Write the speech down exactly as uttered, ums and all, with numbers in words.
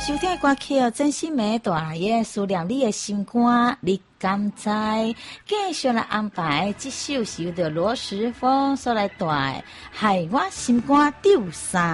收听的歌曲哦，真心美大爷思念你的心肝，你敢知？继续来安排这首是由罗时丰所来带，害我心肝丢三。